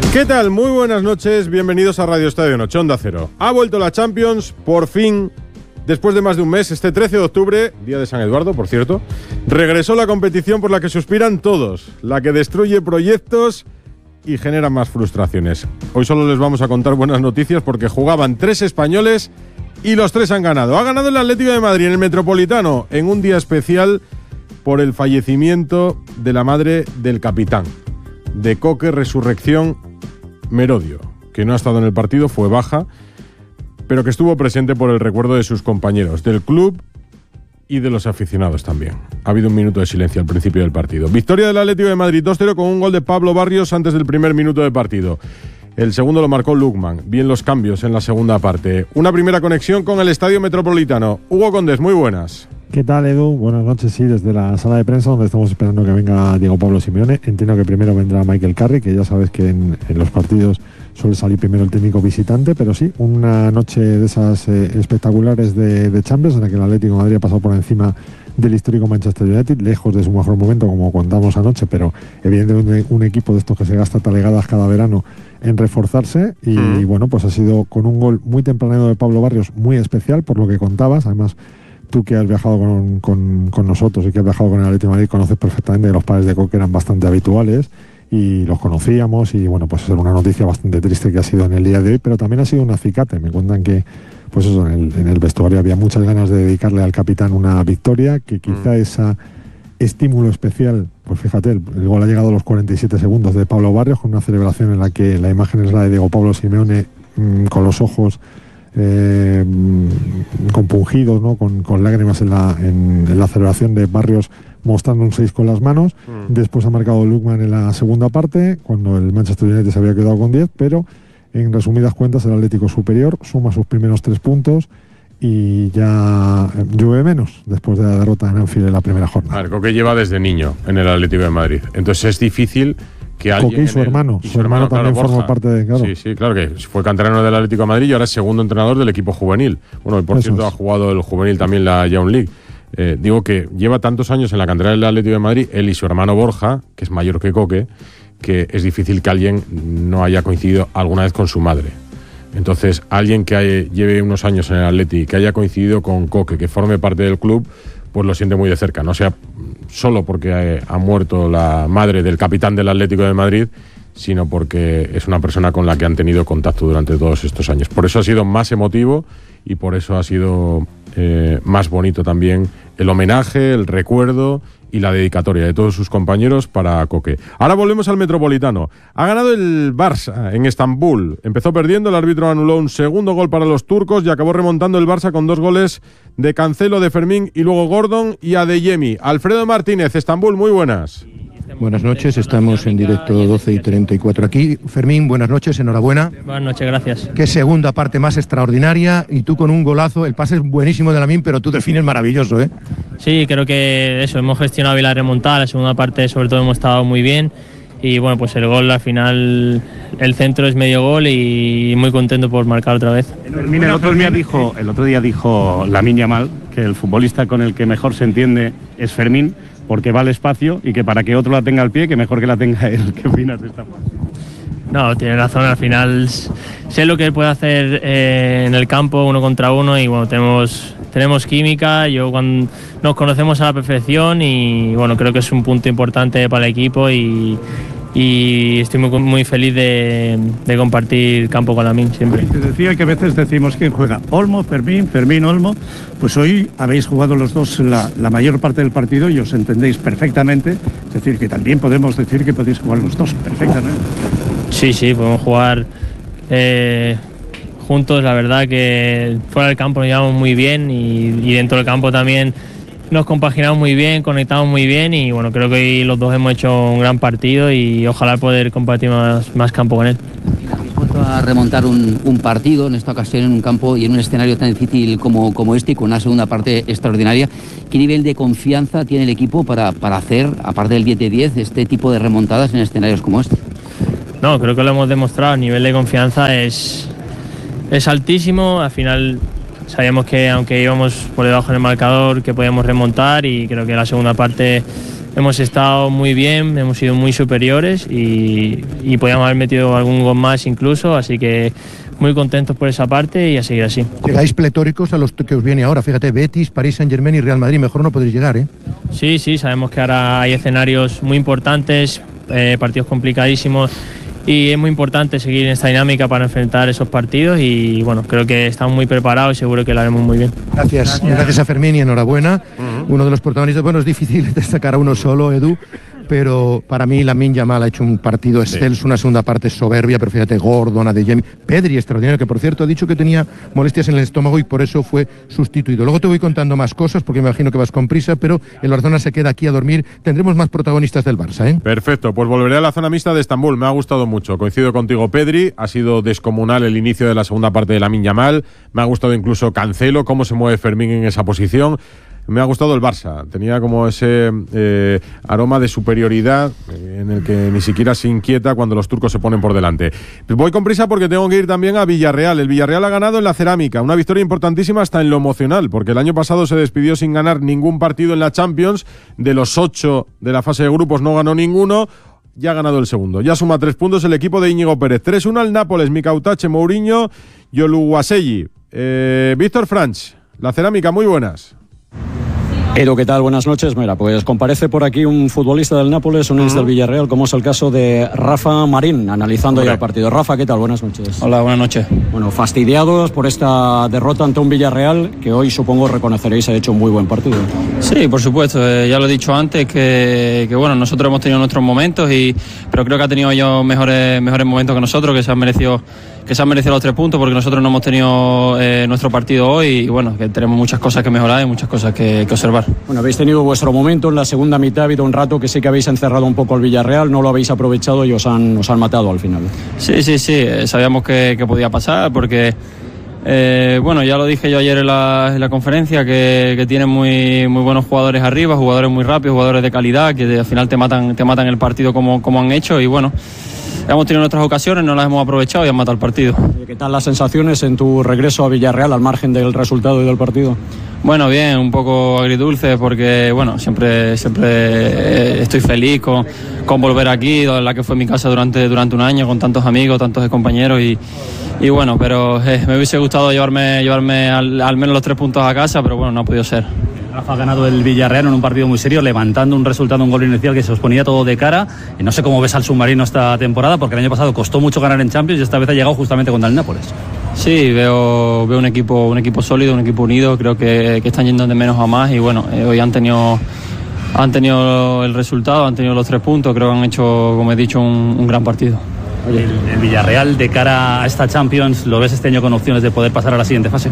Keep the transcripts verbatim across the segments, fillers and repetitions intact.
¿Qué tal? Muy buenas noches, bienvenidos a Radio Estadio Noche, Onda Cero. Ha vuelto la Champions, por fin, después de más de un mes, este trece de octubre, día de San Eduardo, por cierto, regresó la competición por la que suspiran todos, la que destruye proyectos y genera más frustraciones. Hoy solo les vamos a contar buenas noticias porque jugaban tres españoles y los tres han ganado. Ha ganado el Atlético de Madrid en el Metropolitano en un día especial por el fallecimiento de la madre del capitán, de Coque Resurrección Merodio, que no ha estado en el partido, fue baja, pero que estuvo presente por el recuerdo de sus compañeros, del club y de los aficionados también. Ha habido un minuto de silencio al principio del partido. Victoria del Atlético de Madrid dos cero con un gol de Pablo Barrios antes del primer minuto de partido. El segundo lo marcó Lukman. Bien los cambios en la segunda parte. Una primera conexión con el Estadio Metropolitano. Hugo Condés, muy buenas. ¿Qué tal, Edu? Buenas noches, sí, desde la sala de prensa donde estamos esperando que venga Diego Pablo Simeone. Entiendo que primero vendrá Michael Carrick, que ya sabes que en, en los partidos suele salir primero el técnico visitante, pero sí, una noche de esas eh, espectaculares de, de Champions en la que el Atlético de Madrid ha pasado por encima del histórico Manchester United, lejos de su mejor momento, como contamos anoche, pero evidentemente un, un equipo de estos que se gasta talegadas cada verano en reforzarse y mm. bueno, pues ha sido con un gol muy tempranero de Pablo Barrios, muy especial por lo que contabas, además tú que has viajado con, con, con nosotros y que has viajado con el Atlético de Madrid conoces perfectamente que los padres de Coque eran bastante habituales y los conocíamos y bueno, pues es una noticia bastante triste que ha sido en el día de hoy, pero también ha sido un acicate. Me cuentan que pues eso, en el, en el vestuario había muchas ganas de dedicarle al capitán una victoria, que quizá mm. ese estímulo especial, pues fíjate, el, el gol ha llegado a los cuarenta y siete segundos de Pablo Barrios con una celebración en la que la imagen es la de Diego Pablo Simeone mmm, con los ojos Eh, compungidos, ¿no? con, con lágrimas en la, en, en la celebración de Barrios mostrando un seis con las manos. Mm. Después ha marcado Lukman en la segunda parte cuando el Manchester United se había quedado con diez, pero en resumidas cuentas el Atlético superior suma sus primeros tres puntos y ya llueve menos después de la derrota en Anfield en la primera jornada. A ver, Coque lleva desde niño en el Atlético de Madrid, entonces es difícil que Coque y su hermano, el, su hermano, hermano también claro, forma parte de... Claro. Sí, sí, claro que fue canterano del Atlético de Madrid y ahora es segundo entrenador del equipo juvenil. Bueno, y por Eso cierto es. ha jugado el juvenil también la Young League. Eh, digo que lleva tantos años en la cantera del Atlético de Madrid, él y su hermano Borja, que es mayor que Coque, que es difícil que alguien no haya coincidido alguna vez con su madre. Entonces, alguien que haya, lleve unos años en el Atlético, que haya coincidido con Coque, que forme parte del club, pues lo siente muy de cerca. No sea solo porque ha muerto la madre del capitán del Atlético de Madrid, sino porque es una persona con la que han tenido contacto durante todos estos años. Por eso ha sido más emotivo y por eso ha sido eh, más bonito también el homenaje, el recuerdo y la dedicatoria de todos sus compañeros para Coque. Ahora volvemos al Metropolitano. Ha ganado el Barça en Estambul. Empezó perdiendo, el árbitro anuló un segundo gol para los turcos y acabó remontando el Barça con dos goles de Cancelo, de Fermín y luego Gordon y Adeyemi. Alfredo Martínez, Estambul, muy buenas. Buenas noches, estamos en directo doce y treinta y cuatro aquí. Fermín, buenas noches, enhorabuena. Buenas noches, gracias. Qué segunda parte más extraordinaria y tú con un golazo, el pase es buenísimo de Lamine, pero tú defines maravilloso, ¿eh? Sí, creo que eso, hemos gestionado bien la remontada, la segunda parte sobre todo hemos estado muy bien y bueno, pues el gol al final, el centro es medio gol y muy contento por marcar otra vez. Fermín, el otro día dijo, el otro día dijo Lamine Yamal que el futbolista con el que mejor se entiende es Fermín, porque va al espacio y que para que otro la tenga al pie, que mejor que la tenga él. ¿Qué opinas de esta parte? No, tiene razón, al final sé lo que él puede hacer eh, en el campo uno contra uno y bueno, tenemos, tenemos química, yo cuando nos conocemos a la perfección y bueno, creo que es un punto importante para el equipo y, y estoy muy, muy feliz de, de compartir campo con Lamine siempre. Te decía que a veces decimos quién juega, Olmo, Fermín, Fermín, Olmo, pues hoy habéis jugado los dos la, la mayor parte del partido y os entendéis perfectamente, es decir, que también podemos decir que podéis jugar los dos perfectamente. Sí, sí, podemos jugar eh, juntos, la verdad que fuera del campo nos llevamos muy bien y, y dentro del campo también nos compaginamos muy bien, conectamos muy bien y bueno, creo que hoy los dos hemos hecho un gran partido y ojalá poder compartir más, más campo con él. Habéis vuelto a remontar un, un partido, en esta ocasión en un campo y en un escenario tan difícil como, como este y con una segunda parte extraordinaria. ¿Qué nivel de confianza tiene el equipo para, para hacer, aparte del diez de diez, este tipo de remontadas en escenarios como este? No, creo que lo hemos demostrado, el nivel de confianza es, es altísimo, al final sabíamos que aunque íbamos por debajo en el marcador que podíamos remontar y creo que la segunda parte hemos estado muy bien, hemos sido muy superiores y, y podíamos haber metido algún gol más incluso, así que muy contentos por esa parte y a seguir así. Llegáis pletóricos a los que os viene ahora, fíjate, Betis, París Saint-Germain y Real Madrid, mejor no podréis llegar, ¿eh? Sí, sí, sabemos que ahora hay escenarios muy importantes, eh, partidos complicadísimos y es muy importante seguir en esta dinámica para enfrentar esos partidos y bueno, creo que estamos muy preparados y seguro que lo haremos muy bien. Gracias, gracias, gracias a Fermín y enhorabuena. Uh-huh. Uno de los protagonistas, bueno, es difícil destacar a uno solo, Edu, pero para mí Lamine Yamal ha hecho un partido excelso, sí. Una segunda parte soberbia, pero fíjate, Gordon, Adeyemi, Pedri extraordinario, que por cierto ha dicho que tenía molestias en el estómago y por eso fue sustituido. Luego te voy contando más cosas porque me imagino que vas con prisa, pero el Barcelona se queda aquí a dormir. Tendremos más protagonistas del Barça, ¿eh? Perfecto, pues volveré a la zona mixta de Estambul, me ha gustado mucho, coincido contigo, Pedri, ha sido descomunal el inicio de la segunda parte de Lamine Yamal, me ha gustado incluso Cancelo, cómo se mueve Fermín en esa posición. Me ha gustado el Barça, tenía como ese eh, aroma de superioridad eh, en el que ni siquiera se inquieta cuando los turcos se ponen por delante. Voy con prisa porque tengo que ir también a Villarreal. El Villarreal ha ganado en la Cerámica, una victoria importantísima hasta en lo emocional, porque el año pasado se despidió sin ganar ningún partido en la Champions, de los ocho de la fase de grupos no ganó ninguno. Ya ha ganado el segundo, ya suma tres puntos el equipo de Íñigo Pérez. tres uno al Nápoles, Mikautache, Mourinho y Oluwaseyi. Eh, Víctor Franch, la Cerámica, muy buenas. Edu, ¿qué tal? Buenas noches. Mira, pues comparece por aquí un futbolista del Nápoles, un ex del Villarreal, como es el caso de Rafa Marín, analizando ya el partido. Rafa, ¿qué tal? Buenas noches. Hola, buenas noches. Bueno, fastidiados por esta derrota ante un Villarreal que hoy supongo reconoceréis ha hecho un muy buen partido. Sí, por supuesto. Eh, ya lo he dicho antes que, que bueno, nosotros hemos tenido nuestros momentos, y pero creo que ha tenido ellos mejores, mejores momentos que nosotros, que se han merecido que se han merecido los tres puntos, porque nosotros no hemos tenido eh, nuestro partido hoy y bueno, que tenemos muchas cosas que mejorar y muchas cosas que, que observar. Bueno, habéis tenido vuestro momento en la segunda mitad, ha habido un rato que sí que habéis encerrado un poco al Villarreal, no lo habéis aprovechado y os han, os han matado al final. Sí, sí, sí, sabíamos que, que podía pasar porque eh, bueno, ya lo dije yo ayer en la, en la conferencia, que, que tienen muy, muy buenos jugadores arriba, jugadores muy rápidos, jugadores de calidad, que al final te matan, te matan el partido como, como han hecho y bueno, hemos tenido nuestras ocasiones, no las hemos aprovechado y han matado el partido. ¿Qué tal las sensaciones en tu regreso a Villarreal, al margen del resultado y del partido? Bueno, bien, un poco agridulce porque, bueno, siempre siempre estoy feliz con, con volver aquí, la que fue mi casa durante, durante un año, con tantos amigos, tantos compañeros y, y bueno, pero eh, me hubiese gustado llevarme, llevarme al, al menos los tres puntos a casa, pero bueno, no ha podido ser. Rafa ha ganado el Villarreal en un partido muy serio, levantando un resultado, un gol inicial que se os ponía todo de cara. Y no sé cómo ves al submarino esta temporada, porque el año pasado costó mucho ganar en Champions y esta vez ha llegado justamente contra el Nápoles. Sí, veo, veo un equipo un equipo sólido, un equipo unido, creo que, que están yendo de menos a más y bueno, eh, hoy han tenido han tenido el resultado, han tenido los tres puntos, creo que han hecho, como he dicho, un, un gran partido. Oye, el, el Villarreal de cara a esta Champions, ¿lo ves este año con opciones de poder pasar a la siguiente fase?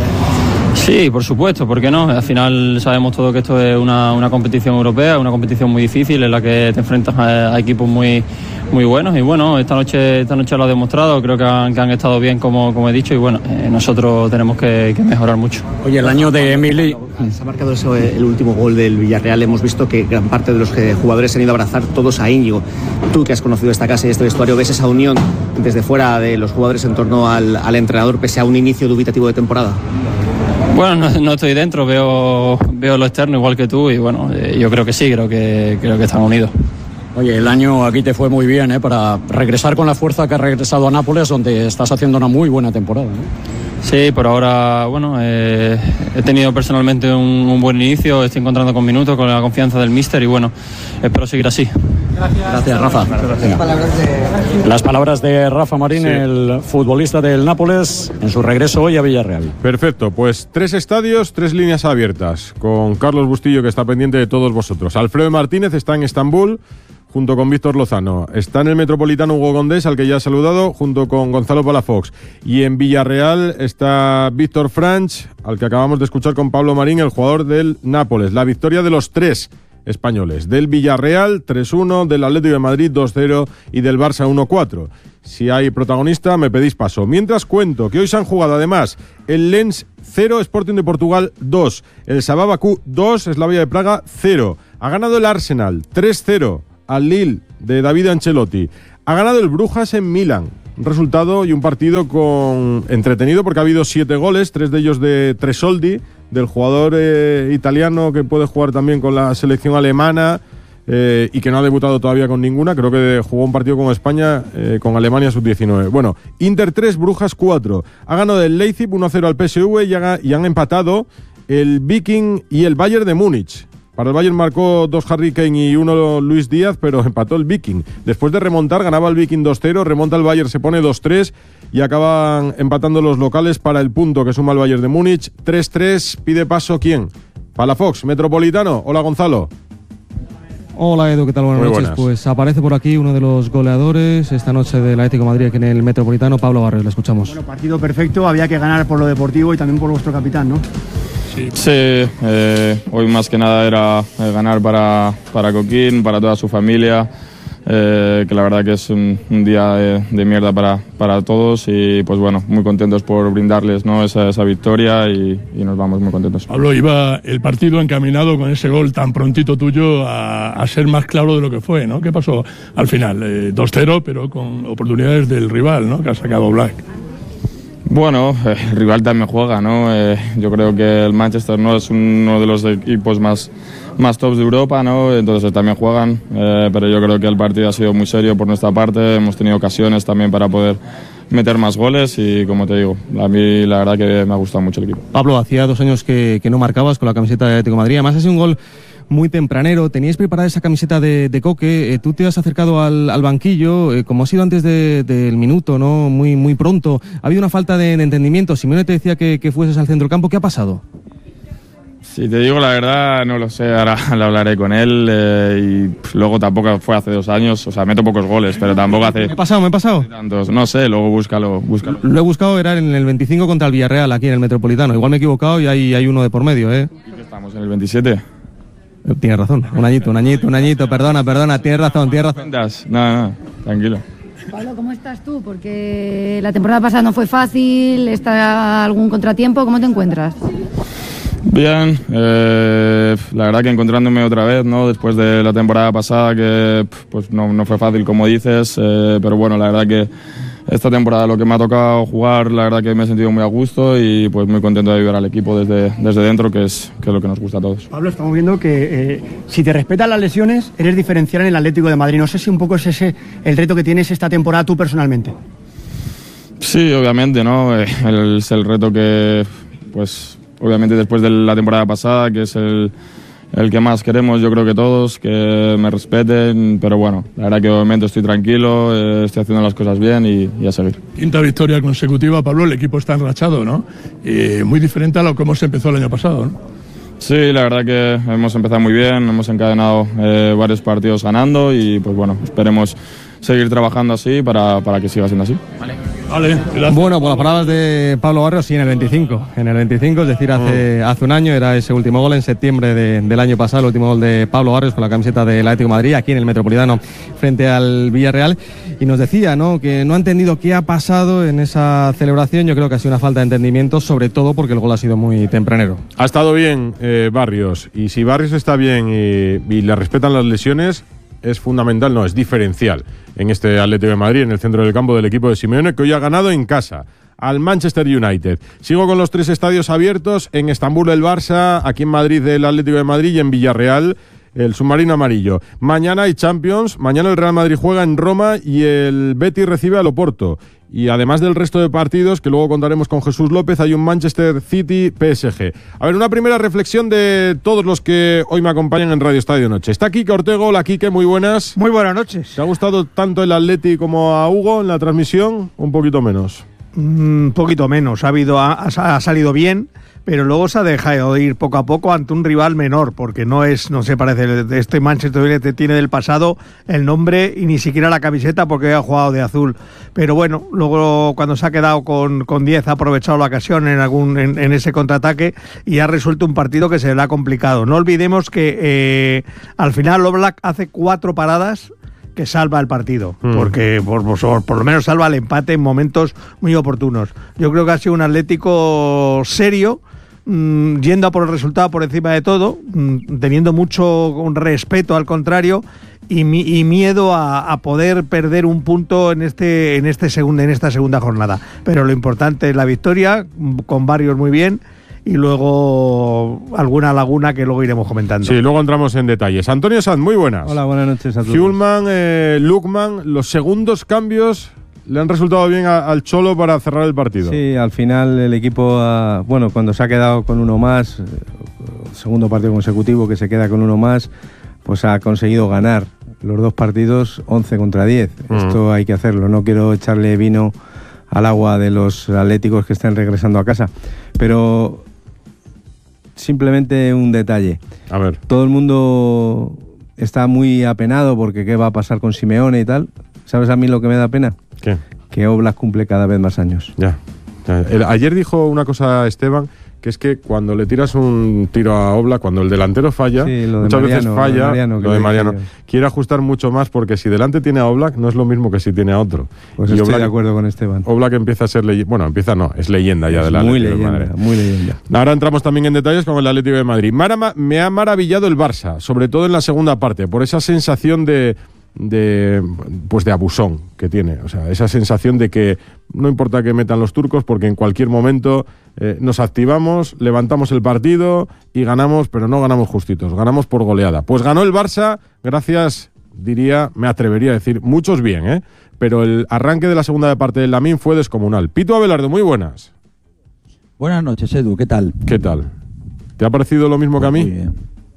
Sí, por supuesto, ¿por qué no? Al final sabemos todo que esto es una, una competición europea, una competición muy difícil en la que te enfrentas a, a equipos muy, muy buenos y bueno, esta noche esta noche lo ha demostrado, creo que han, que han estado bien como, como he dicho y bueno, eh, nosotros tenemos que, que mejorar mucho. Oye, el año de Emili... Se ha marcado eso, el último gol del Villarreal, hemos visto que gran parte de los jugadores se han ido a abrazar todos a Íñigo. Tú que has conocido esta casa y este vestuario, ¿ves esa unión desde fuera de los jugadores en torno al, al entrenador pese a un inicio dubitativo de temporada? Bueno, no, no estoy dentro, veo, veo lo externo igual que tú y bueno, eh, yo creo que sí, creo que, creo que están unidos. Oye, el año aquí te fue muy bien, ¿eh? Para regresar con la fuerza que has regresado a Nápoles, donde estás haciendo una muy buena temporada, ¿no? Sí, por ahora, bueno, eh, he tenido personalmente un, un buen inicio, estoy encontrando con minutos, con la confianza del míster y bueno, espero seguir así. Gracias, Gracias Rafa. Gracias. Las, palabras de... Las palabras de Rafa Marín, sí. El futbolista del Nápoles, en su regreso hoy a Villarreal. Perfecto, pues tres estadios, tres líneas abiertas, con Carlos Bustillo, que está pendiente de todos vosotros. Alfredo Martínez está en Estambul, junto con Víctor Lozano. Está en el Metropolitano Hugo Condés, al que ya he saludado, junto con Gonzalo Palafox. Y en Villarreal está Víctor Franch, al que acabamos de escuchar con Pablo Marín, el jugador del Nápoles. La victoria de los tres españoles, del Villarreal tres uno, del Atlético de Madrid dos cero y del Barça uno cuatro. Si hay protagonista, me pedís paso. Mientras cuento que hoy se han jugado además el Lens cero, Sporting de Portugal dos, el Sabah Bakú dos, Slavia de Praga cero. Ha ganado el Arsenal tres cero al Lille de David Ancelotti. Ha ganado el Brujas en Milán. Un resultado y un partido con entretenido porque ha habido siete goles, tres de ellos de Tresoldi, del jugador eh, italiano que puede jugar también con la selección alemana. eh, y que no ha debutado todavía con ninguna. Creo que jugó un partido con España, eh, con Alemania sub diecinueve. Bueno, Inter tres, Brujas cuatro. Ha ganado el Leipzig uno cero al P S V y, ha, y han empatado el Viking y el Bayern de Múnich. Para el Bayern marcó dos Harry Kane y uno Luis Díaz, pero empató el Viking. Después de remontar, ganaba el Viking dos cero, remonta el Bayern, se pone dos tres y acaban empatando los locales para el punto que suma el Bayern de Múnich. tres tres, pide paso ¿quién? Palafox, Metropolitano. Hola, Gonzalo. Hola, Edu, ¿qué tal? Buenas Muy noches. buenas. Pues aparece por aquí uno de los goleadores esta noche del Atlético de Madrid aquí en el Metropolitano, Pablo Barrios. Le escuchamos. Bueno, partido perfecto, había que ganar por lo deportivo y también por vuestro capitán, ¿no? Sí, eh, hoy más que nada era eh, ganar para, para Coquín, para toda su familia, eh, que la verdad que es un, un día de, de mierda para, para todos y pues bueno, muy contentos por brindarles, ¿no?, esa, esa victoria y, y nos vamos muy contentos. Pablo, iba el partido encaminado con ese gol tan prontito tuyo a, a ser más claro de lo que fue, ¿no? ¿Qué pasó al final? Eh, dos cero, pero con oportunidades del rival, ¿no?, que ha sacado Black. Bueno, eh, el rival también juega, ¿no? Eh, yo creo que el Manchester no es uno de los equipos más, más tops de Europa, ¿no? Entonces también juegan, eh, pero yo creo que el partido ha sido muy serio por nuestra parte, hemos tenido ocasiones también para poder meter más goles y como te digo, a mí la verdad que me ha gustado mucho el equipo. Pablo, hacía dos años que, que no marcabas con la camiseta de Atlético de Madrid, además ha sido un gol muy tempranero, teníais preparada esa camiseta de, de Coque, eh, tú te has acercado al, al banquillo, eh, como ha sido antes de, del minuto, ¿no? Muy, muy pronto, ha habido una falta de, de entendimiento, Simeone te decía que, que fueses al centro del campo, ¿qué ha pasado? Si te digo la verdad, no lo sé, ahora lo hablaré con él eh, y pff, luego tampoco fue hace dos años, o sea, meto pocos goles, pero tampoco hace... ¿Me he pasado, me he pasado? Tantos, no sé, luego búscalo, búscalo. Lo he buscado, era en el veinticinco contra el Villarreal, aquí en el Metropolitano, igual me he equivocado y hay, hay uno de por medio, ¿eh? ¿Y qué estamos, en el veintisiete? Tienes razón, un añito, un añito, un añito, perdona, perdona, tienes razón, tienes razón. No, no, tranquilo. Pablo, ¿cómo estás tú? Porque la temporada pasada no fue fácil, ¿está algún contratiempo? ¿Cómo te encuentras? Bien, eh, la verdad que encontrándome otra vez, ¿no? Después de la temporada pasada que pues no, no fue fácil como dices, eh, pero bueno, la verdad que esta temporada lo que me ha tocado jugar, la verdad que me he sentido muy a gusto y pues muy contento de ayudar al equipo desde, desde dentro, que es, que es lo que nos gusta a todos. Pablo, estamos viendo que eh, si te respetan las lesiones, eres diferencial en el Atlético de Madrid. No sé si un poco es ese el reto que tienes esta temporada tú personalmente. Sí, obviamente, ¿no? Eh, el, es el reto que, pues, obviamente después de la temporada pasada, que es el... el que más queremos, yo creo que todos, que me respeten, pero bueno, la verdad que de momento estoy tranquilo, eh, estoy haciendo las cosas bien y, y a seguir. Quinta victoria consecutiva, Pablo, el equipo está enrachado, ¿no? Eh, muy diferente a lo como se empezó el año pasado, ¿no? Sí, la verdad que hemos empezado muy bien, hemos encadenado eh, varios partidos ganando y pues bueno, esperemos seguir trabajando así para, para que siga siendo así. Vale. Vale, bueno, por las palabras de Pablo Barrios, sí, en el veinticinco. En el veinticinco, es decir, hace, hace un año, era ese último gol en septiembre de, del año pasado, el último gol de Pablo Barrios con la camiseta del Atlético de Madrid, aquí en el Metropolitano, frente al Villarreal. Y nos decía, ¿no?, que no ha entendido qué ha pasado en esa celebración. Yo creo que ha sido una falta de entendimiento, sobre todo porque el gol ha sido muy tempranero. Ha estado bien eh, Barrios, y si Barrios está bien y, y le respetan las lesiones, es fundamental, no, es diferencial en este Atlético de Madrid, en el centro del campo del equipo de Simeone, que hoy ha ganado en casa al Manchester United. Sigo con los tres estadios abiertos: en Estambul el Barça, aquí en Madrid el Atlético de Madrid y en Villarreal el submarino amarillo. Mañana hay Champions, mañana el Real Madrid juega en Roma y el Betis recibe al Oporto. Y además del resto de partidos, que luego contaremos con Jesús López, hay un Manchester City P S G. A ver, una primera reflexión de todos los que hoy me acompañan en Radio Estadio Noche. Está Quique Ortego. Hola, Quique, muy buenas. Muy buenas noches. ¿Te ha gustado tanto el Atleti como a Hugo en la transmisión? Un poquito menos. Un mm, poquito menos. Ha, habido, ha, ha salido bien, pero luego se ha dejado ir poco a poco ante un rival menor, porque no es, no se parece, este Manchester United tiene del pasado el nombre y ni siquiera la camiseta porque ha jugado de azul. Pero bueno, luego cuando se ha quedado con, con diez ha aprovechado la ocasión en algún en, en ese contraataque y ha resuelto un partido que se le ha complicado. No olvidemos que eh, al final Oblak hace cuatro paradas que salva el partido, mm. porque por, por, por lo menos salva el empate en momentos muy oportunos. Yo creo que ha sido un Atlético serio, mmm, yendo a por el resultado por encima de todo, mmm, teniendo mucho respeto al contrario y, mi, y miedo a, a poder perder un punto en este en este segundo en esta segunda jornada. Pero lo importante es la victoria, con Barrios muy bien. y luego alguna laguna que luego iremos comentando. Sí, luego entramos en detalles. Antonio Sanz, muy buenas. Hola, buenas noches a todos. Hjulmand, eh, Lukman, los segundos cambios le han resultado bien a, al Cholo para cerrar el partido. Sí, al final el equipo, ha, bueno, cuando se ha quedado con uno más, segundo partido consecutivo que se queda con uno más, pues ha conseguido ganar los dos partidos once contra diez. Mm. Esto hay que hacerlo, no quiero echarle vino al agua de los atléticos que están regresando a casa, pero simplemente un detalle. A ver. Todo el mundo está muy apenado porque qué va a pasar con Simeone y tal. ¿Sabes a mí lo que me da pena? ¿Qué? Que Oblak cumple cada vez más años. Ya. ya. El, ayer dijo una cosa Esteban, que es que cuando le tiras un tiro a Oblak, cuando el delantero falla, sí, muchas Mariano, veces falla, lo de Mariano, lo de Mariano. Quiere ajustar mucho más porque si delante tiene a Oblak no es lo mismo que si tiene a otro. Pues y estoy Oblak, de acuerdo con Esteban. Oblak empieza a ser leyenda, bueno, empieza no, es leyenda ya es del Atlético muy leyenda, de Madrid. Muy leyenda. Ahora entramos también en detalles con el Atlético de Madrid. Mara, me ha maravillado el Barça, sobre todo en la segunda parte, por esa sensación de... de pues de abusón que tiene, o sea, esa sensación de que no importa que metan los turcos porque en cualquier momento eh, nos activamos, levantamos el partido y ganamos, pero no ganamos justitos, ganamos por goleada. Pues ganó el Barça gracias, diría, me atrevería a decir, muchos bien, ¿eh? Pero el arranque de la segunda parte del Lamine fue descomunal. Pito Abelardo, muy buenas. Buenas noches, Edu, ¿qué tal? ¿Qué tal? ¿Te ha parecido lo mismo pues que a mí? Muy bien.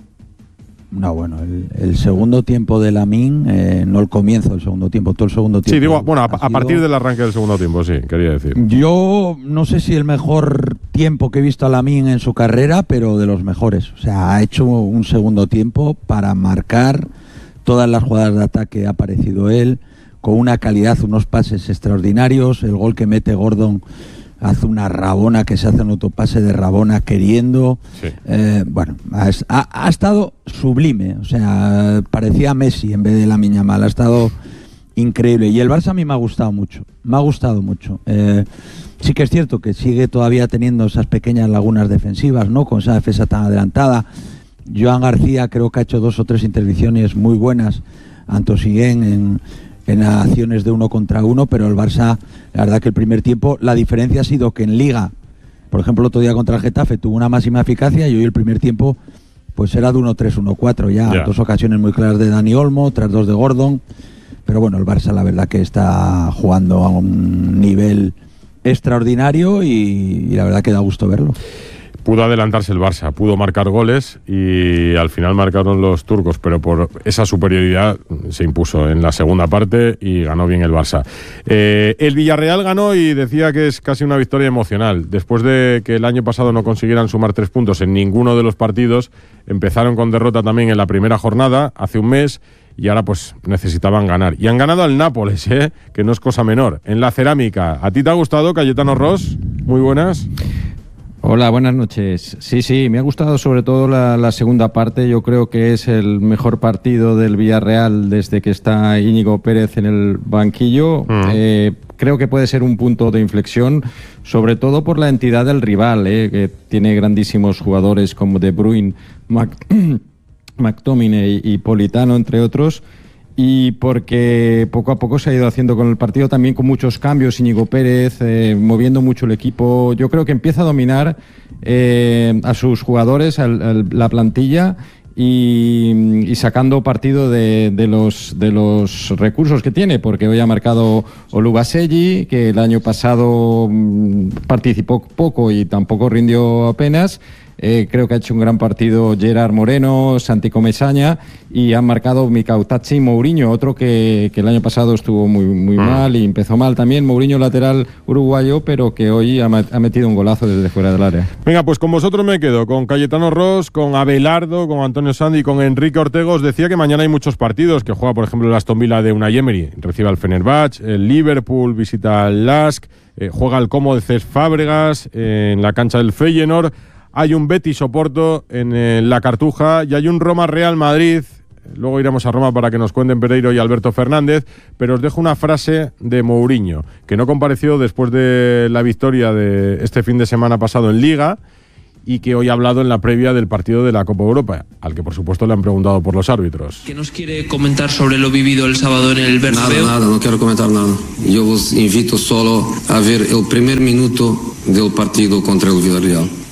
No, bueno, el, el segundo tiempo de Lamine, eh, no el comienzo del segundo tiempo, todo el segundo tiempo. Sí, digo, bueno, a, a sido... partir del arranque del segundo tiempo, sí, quería decir. Yo no sé si el mejor tiempo que he visto a Lamine en su carrera, pero de los mejores. O sea, ha hecho un segundo tiempo para marcar todas las jugadas de ataque, ha aparecido él, con una calidad, unos pases extraordinarios, el gol que mete Gordon... hace una Rabona que se hace un autopase de Rabona queriendo. Sí. Eh, bueno, ha, ha, ha estado sublime. O sea, parecía Messi en vez de Lamine Yamal. Ha estado increíble. Y el Barça a mí me ha gustado mucho. Me ha gustado mucho. Eh, sí que es cierto que sigue todavía teniendo esas pequeñas lagunas defensivas, ¿no? Con esa defensa tan adelantada. Joan García creo que ha hecho dos o tres intervenciones muy buenas. Antosigen en... en acciones de uno contra uno, pero el Barça, la verdad que el primer tiempo, la diferencia ha sido que en Liga, por ejemplo, el otro día contra el Getafe tuvo una máxima eficacia y hoy el primer tiempo pues era de uno tres, uno cuatro, ya yeah. Dos ocasiones muy claras de Dani Olmo, otras dos de Gordon, pero bueno, el Barça la verdad que está jugando a un nivel extraordinario y, y la verdad que da gusto verlo. Pudo adelantarse el Barça, pudo marcar goles y al final marcaron los turcos, pero por esa superioridad se impuso en la segunda parte y ganó bien el Barça. Eh, el Villarreal ganó y decía que es casi una victoria emocional. Después de que el año pasado no consiguieran sumar tres puntos en ninguno de los partidos, empezaron con derrota también en la primera jornada, hace un mes, y ahora pues necesitaban ganar. Y han ganado al Nápoles, ¿eh? Que no es cosa menor. En la Cerámica, ¿a ti te ha gustado, Cayetano Ross? Muy buenas. Hola, buenas noches. Sí, sí, me ha gustado sobre todo la, la segunda parte. Yo creo que es el mejor partido del Villarreal desde que está Íñigo Pérez en el banquillo. Mm. Eh, creo que puede ser un punto de inflexión, sobre todo por la entidad del rival, eh, que tiene grandísimos jugadores como De Bruyne, Mac McTominay y Politano, entre otros. Y porque poco a poco se ha ido haciendo con el partido también con muchos cambios, Íñigo Pérez eh, moviendo mucho el equipo. Yo creo que empieza a dominar eh, a sus jugadores, al, al, la plantilla y, y sacando partido de, de, los, de los recursos que tiene, porque hoy ha marcado Olubaselli, que el año pasado participó poco y tampoco rindió apenas. Eh, creo que ha hecho un gran partido Gerard Moreno, Santi Comesaña y han marcado Mikautachi y Mourinho, otro que, que el año pasado estuvo muy, muy mm. mal y empezó mal también. Mourinho, lateral uruguayo, pero que hoy ha, ha metido un golazo desde fuera del área. Venga, pues con vosotros me quedo, con Cayetano Ross, con Abelardo, con Antonio Sanz y con Enrique Ortega. Os decía que mañana hay muchos partidos, que juega por ejemplo el Aston Villa de Unai Emery, recibe al Fenerbahce, el Liverpool visita al Lask, eh, juega el Como de Cesc Fábregas eh, en la cancha del Feyenoord. Hay un Betis Oporto en eh, la Cartuja y hay un Roma Real Madrid. Luego iremos a Roma para que nos cuenten Pereiro y Alberto Fernández, pero os dejo una frase de Mourinho, que no compareció después de la victoria de este fin de semana pasado en Liga y que hoy ha hablado en la previa del partido de la Copa Europa, al que por supuesto le han preguntado por los árbitros. ¿Qué nos quiere comentar sobre lo vivido el sábado en el Bernabéu? Nada, nada, no quiero comentar nada. Yo os invito solo a ver el primer minuto del partido contra el Villarreal.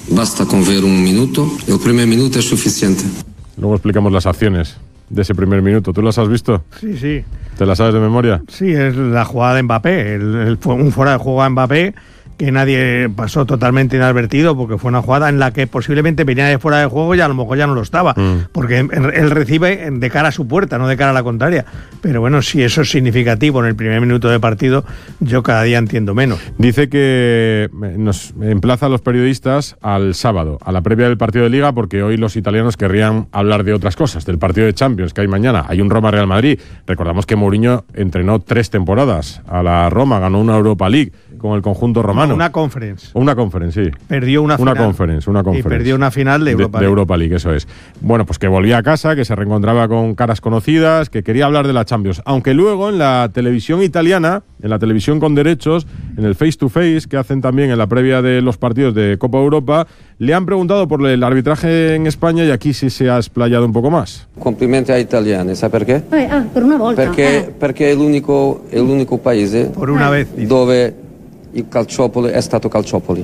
Basta con ver un minuto, el primer minuto es suficiente. Luego explicamos las acciones de ese primer minuto. ¿Tú las has visto? Sí, sí. ¿Te las sabes de memoria? Sí, es la jugada de Mbappé, el, el, un fuera de juego a Mbappé que nadie pasó totalmente inadvertido, porque fue una jugada en la que posiblemente venía de fuera de juego y a lo mejor ya no lo estaba, mm. porque él recibe de cara a su puerta, no de cara a la contraria. Pero bueno, si eso es significativo en el primer minuto de partido, yo cada día entiendo menos. Dice que nos emplaza a los periodistas al sábado, a la previa del partido de Liga, porque hoy los italianos querrían hablar de otras cosas, del partido de Champions que hay mañana. Hay un Roma-Real Madrid. Recordamos que Mourinho entrenó tres temporadas a la Roma, ganó una Europa League con el conjunto romano. Una conference. Una conference, sí. Perdió una una final. Conference, una conference. Y perdió una final de Europa, de, de Europa League, eso es. Bueno, pues que volvía a casa, que se reencontraba con caras conocidas, que quería hablar de la Champions. Aunque luego en la televisión italiana, en la televisión con derechos, en el face to face que hacen también en la previa de los partidos de Copa Europa, le han preguntado por el arbitraje en España y aquí sí se ha explayado un poco más. Complimenti ai italiani, ¿sabe por qué? Eh, ah, per una volta. Perché, eh. perché è l'unico, è l'unico paese por una vez, dove il calciopoli è stato calciopoli.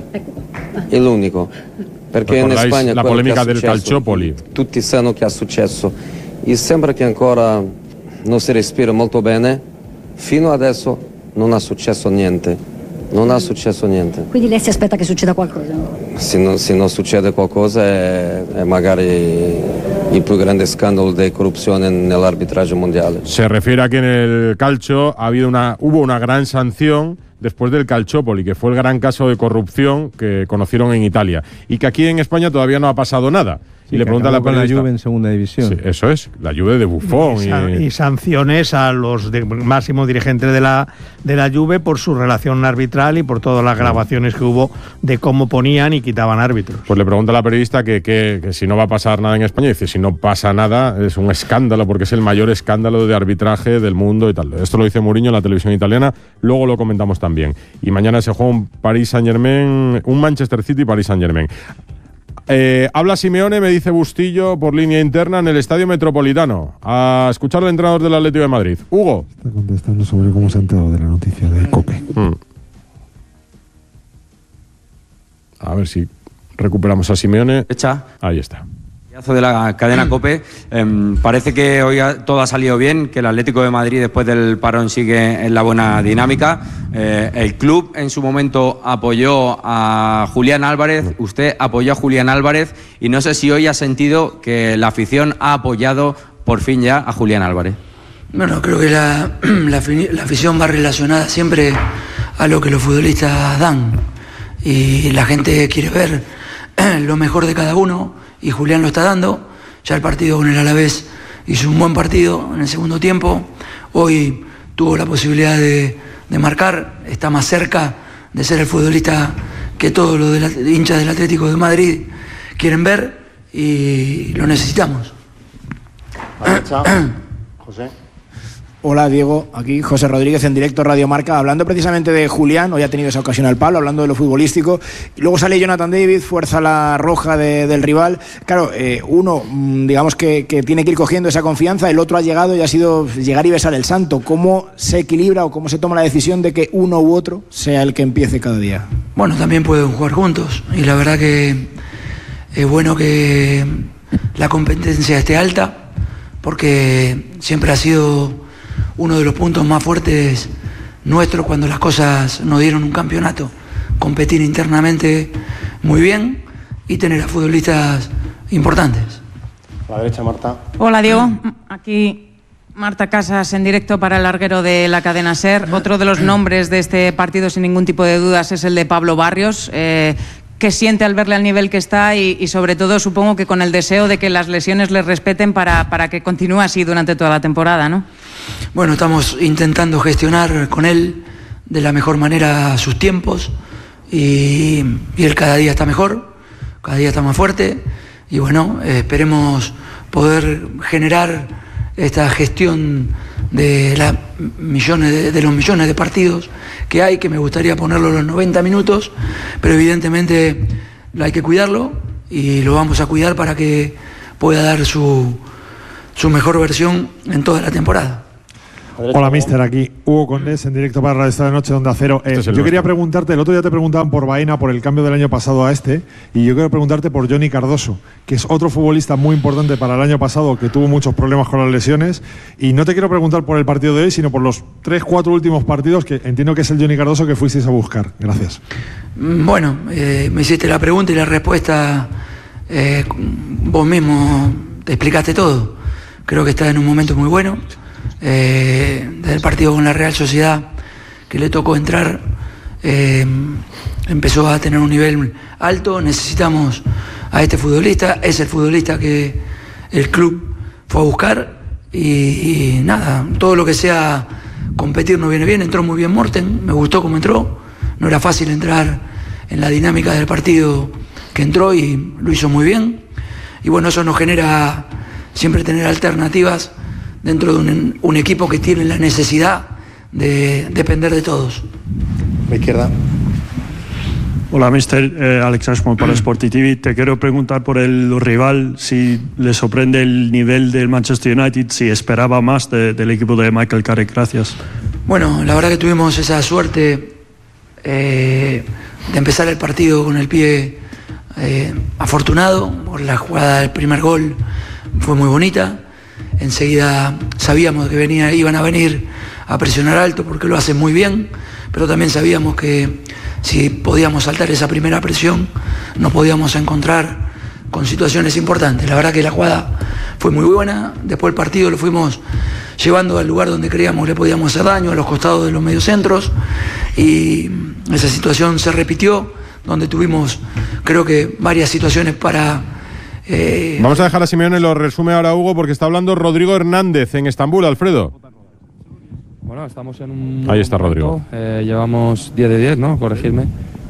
È l'unico. Perché in Spagna la polemica del calciopoli. Tutti sanno che è successo. E sembra che ancora non si respira molto bene. Fino adesso non ha successo niente. Non ha successo niente. Quindi lei si aspetta che succeda qualcosa? Se non, se non succede qualcosa è, è magari il più grande scandalo di corruzione nell'arbitraggio mondiale. Se refiere a que en el calcio ha habido una, hubo una gran sanción después del Calciopoli, que fue el gran caso de corrupción que conocieron en Italia, y que aquí en España todavía no ha pasado nada. Sí, y le pregunta a la con la periodista, Juve en segunda división. Sí, eso es, la Juve de Buffon. Y, san, y... y sanciones a los de, máximos dirigentes de la, de la Juve por su relación arbitral y por todas las grabaciones que hubo de cómo ponían y quitaban árbitros. Pues le pregunta a la periodista que, que, que si no va a pasar nada en España. Dice, si no pasa nada, es un escándalo, porque es el mayor escándalo de arbitraje del mundo y tal. Esto lo dice Mourinho en la televisión italiana, luego lo comentamos también. Y mañana se juega un Paris Saint-Germain, un Manchester City-Paris Saint-Germain. Eh, habla Simeone, me dice Bustillo, por línea interna en el Estadio Metropolitano. A escuchar al entrenador del Atlético de Madrid. Hugo. Está contestando sobre cómo se ha enterado de la noticia de Coque. Mm. A ver si recuperamos a Simeone. Hecha. Ahí está. De la cadena COPE, eh, parece que hoy todo ha salido bien, que el Atlético de Madrid después del parón sigue en la buena dinámica. Eh, el club en su momento apoyó a Julián Álvarez, usted apoyó a Julián Álvarez y no sé si hoy ha sentido que la afición ha apoyado por fin ya a Julián Álvarez. Bueno, creo que la, la, la afición va relacionada siempre a lo que los futbolistas dan y la gente quiere ver lo mejor de cada uno. Y Julián lo está dando. Ya el partido con el Alavés hizo un buen partido en el segundo tiempo. Hoy tuvo la posibilidad de, de marcar. Está más cerca de ser el futbolista que todos los de la, hinchas del Atlético de Madrid quieren ver y lo necesitamos. José. Hola Diego, aquí José Rodríguez en directo Radio Marca, hablando precisamente de Julián. Hoy ha tenido esa ocasión al palo, hablando de lo futbolístico. Y luego sale Jonathan David, fuerza la roja de, del rival. Claro, eh, uno, digamos que, que tiene que ir cogiendo esa confianza, el otro ha llegado y ha sido llegar y besar el santo. ¿Cómo se equilibra o cómo se toma la decisión de que uno u otro sea el que empiece cada día? Bueno, también pueden jugar juntos y la verdad que es bueno que la competencia esté alta porque siempre ha sido uno de los puntos más fuertes nuestros cuando las cosas nos dieron un campeonato. Competir internamente muy bien y tener a futbolistas importantes. A la derecha, Marta. Hola, Diego. Aquí Marta Casas en directo para el larguero de la cadena SER. Otro de los nombres de este partido, sin ningún tipo de dudas, es el de Pablo Barrios. Eh, ¿Qué siente al verle al nivel que está? Y, y sobre todo, supongo que con el deseo de que las lesiones le respeten para, para que continúe así durante toda la temporada, ¿no? Bueno, estamos intentando gestionar con él de la mejor manera sus tiempos y, y él cada día está mejor, cada día está más fuerte y bueno, eh, esperemos poder generar esta gestión de, la millones de, de los millones de partidos que hay, que me gustaría ponerlo los noventa minutos, pero evidentemente hay que cuidarlo y lo vamos a cuidar para que pueda dar su, su mejor versión en toda la temporada. Hola, mister, aquí Hugo Condés en directo para Radio Estadio Noche de Onda Cero. Eh, Este yo quería preguntarte, el otro día te preguntaban por Baena, por el cambio del año pasado a este, y yo quiero preguntarte por Johnny Cardoso, que es otro futbolista muy importante para el año pasado, que tuvo muchos problemas con las lesiones, y no te quiero preguntar por el partido de hoy, sino por los tres, cuatro últimos partidos, que entiendo que es el Johnny Cardoso que fuisteis a buscar. Gracias. Bueno, eh, me hiciste la pregunta y la respuesta, eh, vos mismo te explicaste todo. Creo que está en un momento muy bueno. Eh, desde el partido con la Real Sociedad, que le tocó entrar, eh, empezó a tener un nivel alto. Necesitamos a este futbolista, es el futbolista que el club fue a buscar y, y nada, todo lo que sea competir nos viene bien. Entró muy bien Morten, me gustó cómo entró, no era fácil entrar en la dinámica del partido que entró y lo hizo muy bien, y bueno, eso nos genera siempre tener alternativas dentro de un, un equipo que tiene la necesidad de depender de todos. La izquierda. Hola, mister eh, Alex Ashmore para Sporty T V. Te quiero preguntar por el rival, si le sorprende el nivel del Manchester United, si esperaba más de, del equipo de Michael Carrick. Gracias. Bueno, la verdad que tuvimos esa suerte eh, de empezar el partido con el pie eh, afortunado por la jugada del primer gol. Fue muy bonita. Enseguida sabíamos que venía, iban a venir a presionar alto porque lo hacen muy bien, pero también sabíamos que si podíamos saltar esa primera presión nos podíamos encontrar con situaciones importantes. La verdad que la jugada fue muy buena. Después el partido lo fuimos llevando al lugar donde creíamos le podíamos hacer daño, a los costados de los mediocentros, y esa situación se repitió, donde tuvimos creo que varias situaciones para... Eh... Vamos a dejar a Simeone, lo resume ahora Hugo, porque está hablando Rodrigo Hernández en Estambul. Alfredo. Bueno, estamos en un... Ahí está momento, Rodrigo. Eh, llevamos diez de diez, ¿no? Corregirme.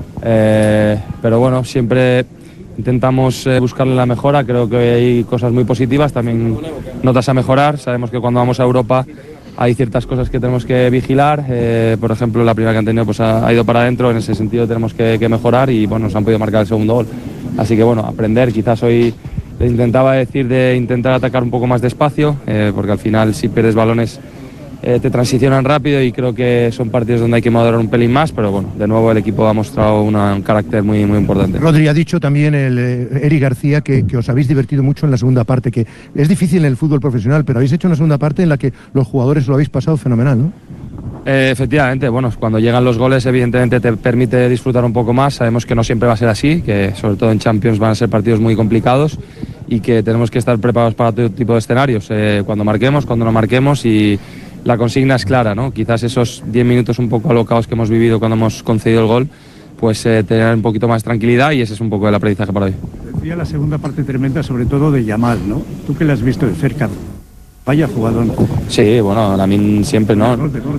Eh, pero bueno, siempre intentamos eh, buscarle la mejora. Creo que hay cosas muy positivas, también notas a mejorar. Sabemos que cuando vamos a Europa hay ciertas cosas que tenemos que vigilar. Eh, por ejemplo, la primera que han tenido pues ha, ha ido para adentro. En ese sentido tenemos que, que mejorar y bueno, nos han podido marcar el segundo gol. Así que bueno, aprender. Quizás hoy les intentaba decir de intentar atacar un poco más despacio, eh, porque al final si pierdes balones eh, te transicionan rápido, y creo que son partidos donde hay que madurar un pelín más, pero bueno, de nuevo el equipo ha mostrado una, un carácter muy, muy importante. Rodri, ha dicho también el eh, Eric García que, que os habéis divertido mucho en la segunda parte, que es difícil en el fútbol profesional, pero habéis hecho una segunda parte en la que los jugadores lo habéis pasado fenomenal, ¿no? Eh, efectivamente, bueno, cuando llegan los goles evidentemente te permite disfrutar un poco más. Sabemos que no siempre va a ser así, que sobre todo en Champions van a ser partidos muy complicados y que tenemos que estar preparados para todo tipo de escenarios, eh, cuando marquemos, cuando no marquemos, y la consigna es clara, ¿no? Quizás esos diez minutos un poco alocados que hemos vivido cuando hemos concedido el gol, pues eh, tener un poquito más de tranquilidad, y ese es un poco el aprendizaje para hoy. Decía la segunda parte tremenda, sobre todo de Yamal, ¿no? Tú que la has visto de cerca, vaya jugador. Sí, bueno, Lamine siempre, ¿no?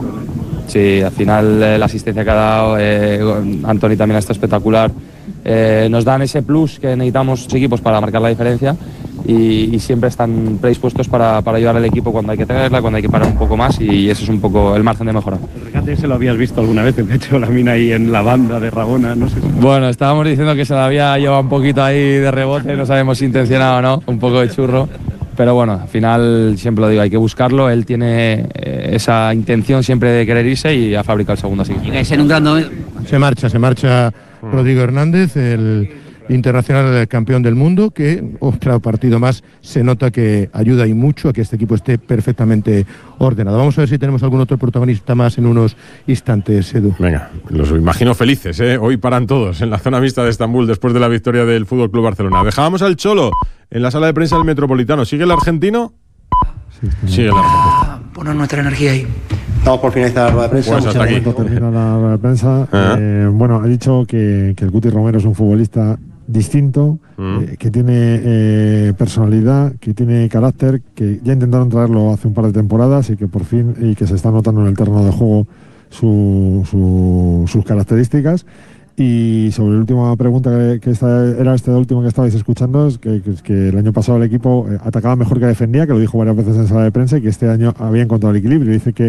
Sí, al final eh, la asistencia que ha dado, eh, Anthony también ha estado espectacular. Eh, nos dan ese plus que necesitamos los equipos para marcar la diferencia, y, y siempre están predispuestos para, para ayudar al equipo cuando hay que tenerla, cuando hay que parar un poco más, y eso es un poco el margen de mejora. El regate ese lo habías visto alguna vez, de hecho, Lamine ahí en la banda de Rabona, no sé si... Bueno, estábamos diciendo que se la había llevado un poquito ahí de rebote, no sabemos si intencionado o no, un poco de churro. Pero bueno, al final siempre lo digo, hay que buscarlo. Él tiene eh, esa intención siempre de querer irse y ha fabricado el segundo así. Se marcha, se marcha Rodrigo Hernández, el internacional el campeón del mundo, que otro partido más se nota que ayuda y mucho a que este equipo esté perfectamente ordenado. Vamos a ver si tenemos algún otro protagonista más en unos instantes, Edu. Venga, los imagino felices, ¿eh? Hoy paran todos en la zona mixta de Estambul después de la victoria del F C Barcelona. Dejábamos al Cholo en la sala de prensa del Metropolitano. ¿Sigue el argentino? Sí, Sigue el argentino. Poner nuestra energía ahí. Estamos por finalizar la rueda de prensa. Pues hasta aquí. Termina la rueda de prensa. ¿Ah? Eh, bueno, ha dicho que, que el Cuti Romero es un futbolista distinto, mm. eh, que tiene eh, personalidad, que tiene carácter, que ya intentaron traerlo hace un par de temporadas y que por fin, y que se está notando en el terreno de juego su, su, sus características. Y sobre la última pregunta, que, que esta era este último que estabais escuchando, es que, que, que el año pasado el equipo atacaba mejor que defendía, que lo dijo varias veces en sala de prensa, y que este año había encontrado el equilibrio. Dice que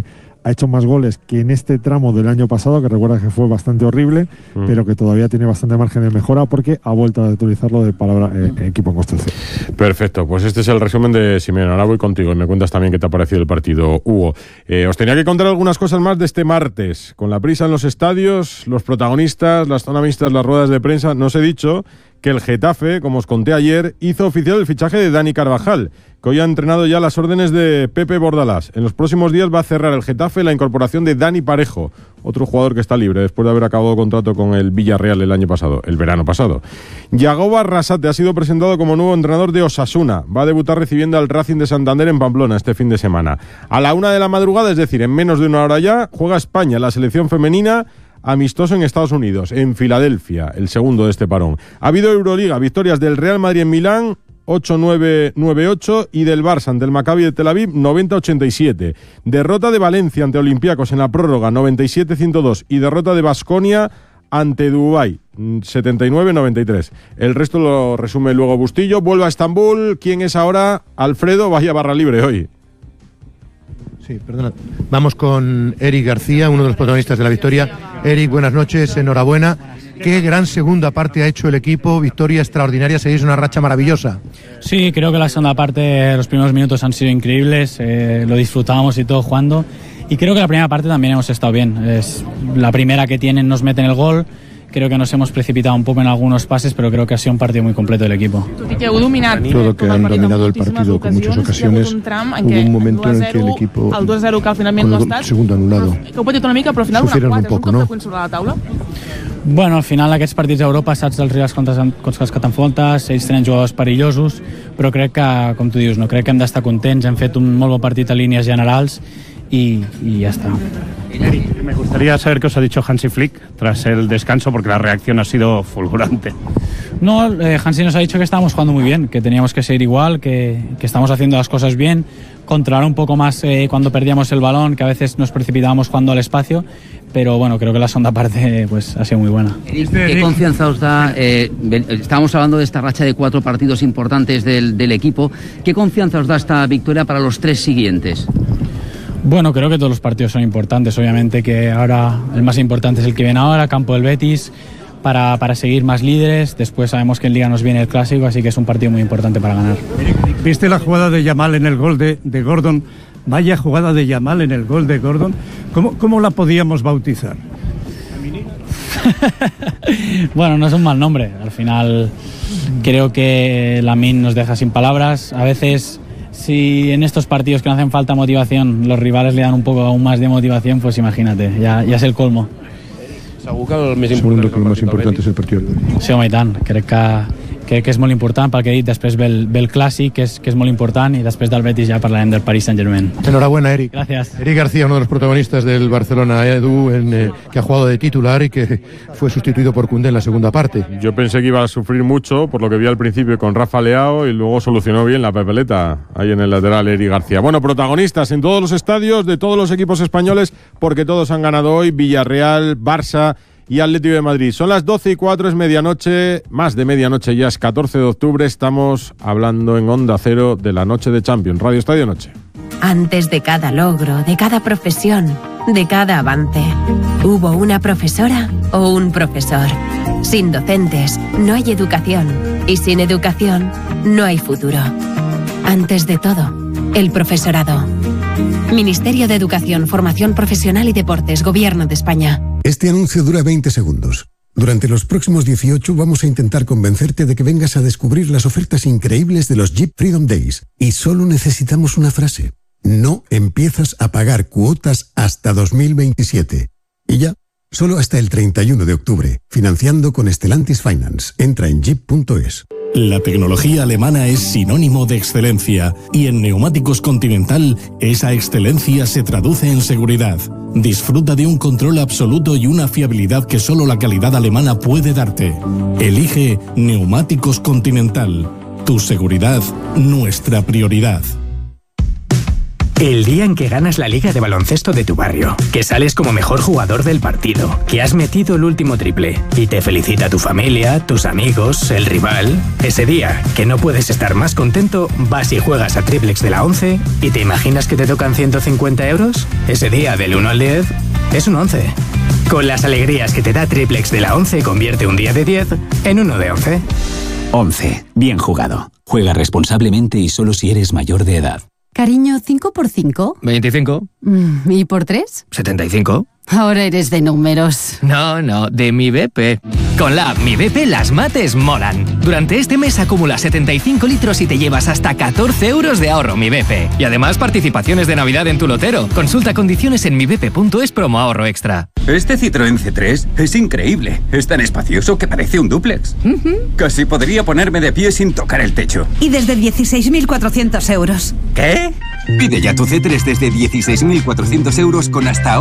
ha hecho más goles que en este tramo del año pasado, que recuerda que fue bastante horrible, mm. pero que todavía tiene bastante margen de mejora porque ha vuelto a utilizarlo de palabra eh, equipo en construcción. Perfecto, pues este es el resumen de Simeone. Ahora voy contigo y me cuentas también qué te ha parecido el partido, Hugo. Eh, os tenía que contar algunas cosas más de este martes, con la prisa en los estadios, los protagonistas, las zonas mixtas, las ruedas de prensa. No os he dicho que el Getafe, como os conté ayer, hizo oficial el fichaje de Dani Carvajal, que hoy ha entrenado ya las órdenes de Pepe Bordalás. En los próximos días va a cerrar el Getafe la incorporación de Dani Parejo, otro jugador que está libre después de haber acabado contrato con el Villarreal el año pasado, el verano pasado. Yagoba Arrasate ha sido presentado como nuevo entrenador de Osasuna. Va a debutar recibiendo al Racing de Santander en Pamplona este fin de semana. A la una de la madrugada, es decir, en menos de una hora ya, juega España, la selección femenina, amistoso en Estados Unidos, en Filadelfia, el segundo de este parón. Ha habido Euroliga, victorias del Real Madrid en Milán, ocho nueve, nueve ocho, y del Barça ante el Maccabi de Tel Aviv, noventa ochenta y siete. Derrota de Valencia ante Olympiacos en la prórroga, noventa y siete ciento dos, y derrota de Baskonia ante Dubái, setenta y nueve noventa y tres. El resto lo resume luego Bustillo. Vuelve a Estambul. ¿Quién es ahora? Alfredo, vaya barra libre hoy. Sí, perdona. Vamos con Eric García, uno de los protagonistas de la victoria. Eric, buenas noches, enhorabuena. Qué gran segunda parte ha hecho el equipo, victoria extraordinaria, seguís una racha maravillosa. Sí, creo que la segunda parte, los primeros minutos han sido increíbles, eh, lo disfrutábamos y todo jugando. Y creo que la primera parte también hemos estado bien. Es la primera que tienen, nos meten el gol. Creo que nos hemos precipitado un poco en algunos pases, pero creo que ha sido un partido muy completo del equipo. Todo que han dominado el partido con muchas ocasiones. Hubo un momento en el que el equipo, con el segundo anulado, sufrieron un poco, ¿no? Bueno, al final aquests partits d'Europa saps dels rivals contra, contra els que t'enfrontes, ells tenen jugadors perillosos, però crec que, com tu dius, no crec que hem d'estar contents, hem fet un molt bon partit a línies generals y, y ya está. Me gustaría saber qué os ha dicho Hansi Flick tras el descanso, porque la reacción ha sido fulgurante. No, eh, Hansi nos ha dicho que estábamos jugando muy bien, que teníamos que seguir igual, que, que estamos haciendo las cosas bien, controlar un poco más eh, cuando perdíamos el balón, que a veces nos precipitábamos jugando al espacio, pero bueno, creo que la segunda parte pues, ha sido muy buena. ¿Qué confianza os da? Eh, estábamos hablando de esta racha de cuatro partidos importantes del, del equipo. ¿Qué confianza os da esta victoria para los tres siguientes? Bueno, creo que todos los partidos son importantes. Obviamente que ahora el más importante es el que viene ahora, campo del Betis, para, para seguir más líderes. Después sabemos que en Liga nos viene el Clásico, así que es un partido muy importante para ganar. ¿Viste la jugada de Yamal en el gol de, de Gordon? Vaya jugada de Yamal en el gol de Gordon. ¿Cómo, cómo la podíamos bautizar? Bueno, no es un mal nombre. Al final creo que Lamine nos deja sin palabras. A veces, si en estos partidos que no hacen falta motivación, los rivales le dan un poco aún más de motivación, pues imagínate, ya, ja és el colmo. Segur que el més important, que el més important és el partit. Sí, home, i tant. Crec que, crec que és molt important pel que he dit. Després ve el, ve el Clàssic, que és, que és molt important, i després del Betis ja parlarem del Paris Saint-Germain. Enhorabuena, Eric. Gracias. Eric García, uno de los protagonistas del Barcelona, Edu, en, eh, que ha jugado de titular y que fue sustituido por Koundé en la segunda parte. Yo pensé que iba a sufrir mucho, por lo que vi al principio con Rafa Leao, y luego solucionó bien la papeleta ahí en el lateral Eric García. Bueno, protagonistas en todos los estadios de todos los equipos españoles, porque todos han ganado hoy: Villarreal, Barça y Atlético de Madrid. Son las doce y cuatro, es medianoche, más de medianoche ya, es catorce de octubre. Estamos hablando en Onda Cero de la noche de Champions, Radio Estadio Noche. Antes de cada logro, de cada profesión, de cada avance, hubo una profesora o un profesor. Sin docentes no hay educación, y sin educación no hay futuro. Antes de todo, el profesorado. Ministerio de Educación, Formación Profesional y Deportes, Gobierno de España. Este anuncio dura veinte segundos. Durante los próximos dieciocho vamos a intentar convencerte de que vengas a descubrir las ofertas increíbles de los Jeep Freedom Days. Y solo necesitamos una frase. No empiezas a pagar cuotas hasta dos mil veintisiete. Y ya, solo hasta el treinta y uno de octubre. Financiando con Stellantis Finance. Entra en jeep punto es. La tecnología alemana es sinónimo de excelencia y en Neumáticos Continental esa excelencia se traduce en seguridad. Disfruta de un control absoluto y una fiabilidad que solo la calidad alemana puede darte. Elige Neumáticos Continental. Tu seguridad, nuestra prioridad. El día en que ganas la liga de baloncesto de tu barrio, que sales como mejor jugador del partido, que has metido el último triple y te felicita tu familia, tus amigos, el rival. Ese día, que no puedes estar más contento, vas y juegas a Triplex de la once y te imaginas que te tocan ciento cincuenta euros. Ese día, del uno al diez, es un once. Con las alegrías que te da Triplex de la once, convierte un día de diez en uno de once. once. Bien jugado. Juega responsablemente y solo si eres mayor de edad. Cariño, ¿cinco por cinco? veinticinco. Mm, ¿Y por tres? setenta y cinco. Ahora eres de números. No, no, de mi B P. Con la app Mi B P las mates molan. Durante este mes acumula setenta y cinco litros y te llevas hasta catorce euros de ahorro Mi B P. Y además participaciones de Navidad en tu lotero. Consulta condiciones en mi b p punto es promo ahorro extra. Este Citroën C tres es increíble. Es tan espacioso que parece un dúplex. Uh-huh. Casi podría ponerme de pie sin tocar el techo. Y desde dieciséis mil cuatrocientos euros. ¿Qué? Pide ya tu C tres desde dieciséis mil cuatrocientos euros con hasta